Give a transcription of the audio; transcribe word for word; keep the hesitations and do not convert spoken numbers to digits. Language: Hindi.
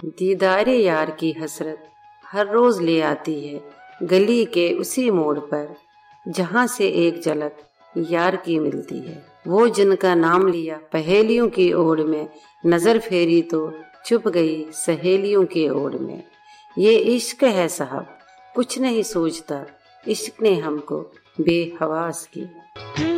दीदारे यार की हसरत हर रोज ले आती है गली के उसी मोड़ पर, जहाँ से एक झलक यार की मिलती है। वो जिनका नाम लिया पहेलियों की ओर में, नजर फेरी तो चुप गई सहेलियों के ओर में। ये इश्क है साहब कुछ नहीं सोचता, इश्क ने हमको बेहवास की।